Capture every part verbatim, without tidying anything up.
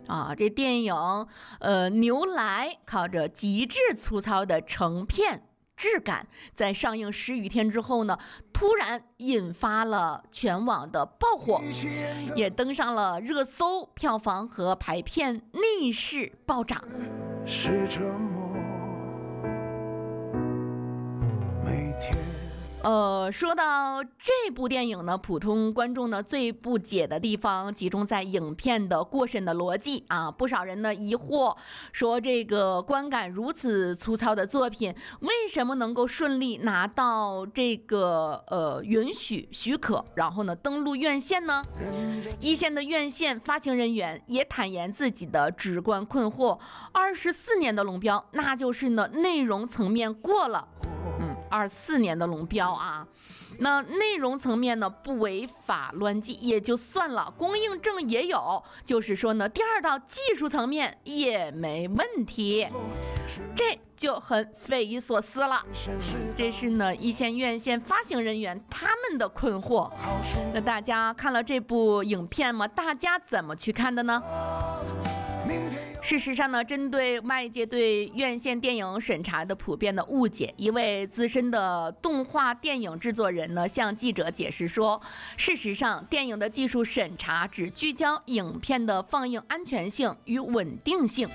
啊，这电影呃牛来靠着极致粗糙的成片质感，在上映十余天之后呢，突然引发了全网的爆火，也登上了热搜，票房和排片逆势暴涨。 是折磨，每天。 呃，说到这部电影呢，普通观众呢最不解的地方集中在影片的过审的逻辑啊。不少人呢疑惑说，这个观感如此粗糙的作品，为什么能够顺利拿到这个呃允许许可，然后呢登陆院线呢？一线的院线发行人员也坦言自己的直观困惑：二十四年的龙标，那就是呢内容层面过了。嗯，二四年的龙标啊，那内容层面呢不违法乱纪也就算了，供应证也有，就是说呢，第二道技术层面也没问题，这就很匪夷所思了。这是呢一线院线发行人员他们的困惑。那大家看了这部影片吗？大家怎么去看的呢？事实上呢，针对外界对院线电影审查的普遍的误解，一位资深的动画电影制作人呢向记者解释说，事实上电影的技术审查只聚焦影片的放映安全性与稳定性。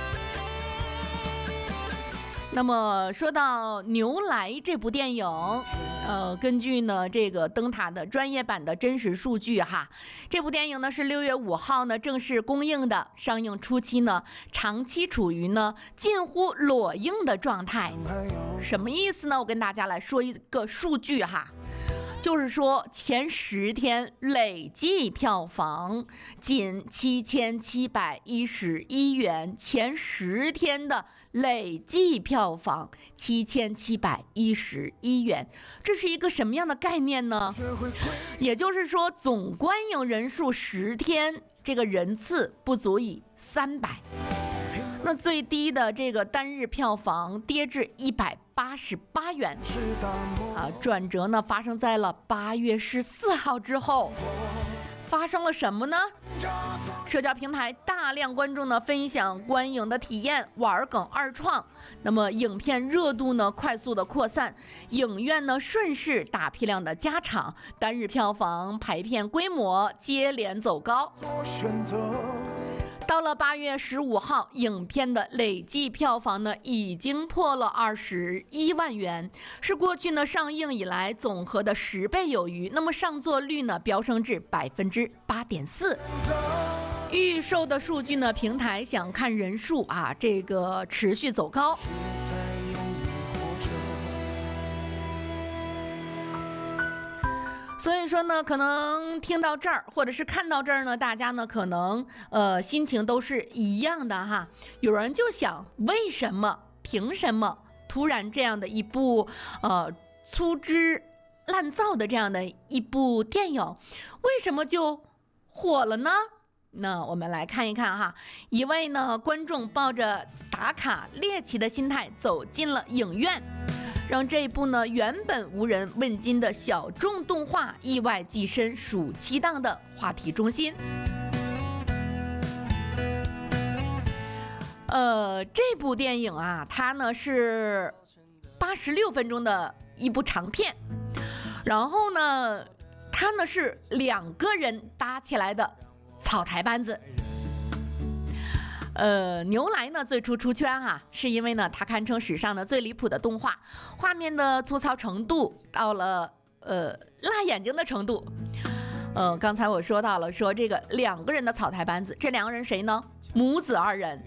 那么说到牛来这部电影，呃，根据呢这个灯塔的专业版的真实数据哈，这部电影呢是六月五号呢正式公映的，上映初期呢长期处于呢近乎裸映的状态。什么意思呢？我跟大家来说一个数据哈。就是说，前十天累计票房仅七千七百一十一元，前十天的累计票房七千七百一十一元，这是一个什么样的概念呢？也就是说，总观影人数十天这个人次不足以三百。那最低的这个单日票房跌至一百八十八元啊！转折呢发生在了八月十四号之后，发生了什么呢？社交平台大量观众呢分享观影的体验，玩梗二创，那么影片热度呢快速的扩散，影院呢顺势大批量的加场，单日票房、排片规模接连走高。到了八月十五号，影片的累计票房呢已经破了二十一万元，是过去呢上映以来总和的十倍有余。那么上座率呢飙升至百分之八点四。预售的数据呢，平台想看人数啊，这个持续走高。所以说呢，可能听到这儿，或者是看到这儿呢，大家呢可能呃心情都是一样的哈。有人就想，为什么、凭什么突然这样的一部呃粗制滥造的这样的一部电影，为什么就火了呢？那我们来看一看哈，一位呢观众抱着打卡猎奇的心态走进了影院，让这一部呢原本无人问津的小众动画意外跻身暑期档的话题中心。呃，这部电影啊，它呢是八十六分钟的一部长片，然后呢，它呢是两个人搭起来的草台班子。呃，牛来呢最初出圈哈、啊，是因为呢它堪称史上的最离谱的动画，画面的粗糙程度到了呃辣眼睛的程度。呃，刚才我说到了，说这个两个人的草台班子，这两个人谁呢？母子二人。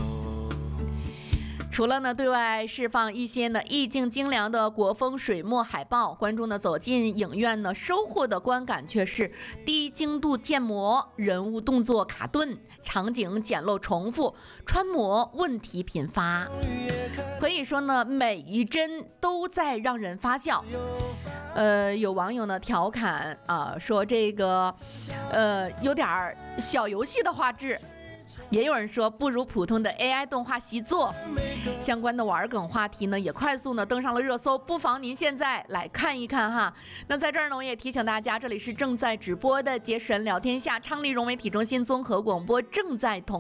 除了呢对外释放一些呢意境精良的国风水墨海报，观众呢走进影院呢收获的观感却是低精度建模、人物动作卡顿、场景简陋重复、穿模问题频发。可以说呢每一帧都在让人发笑。呃，有网友呢调侃啊、呃、说这个呃有点小游戏的画质。也有人说不如普通的 A I 动画习作，相关的玩梗话题呢也快速呢登上了热搜，不妨您现在来看一看哈。那在这儿呢，我也提醒大家，这里是正在直播的杰神聊天下，昌黎融媒体中心综合广播正在同。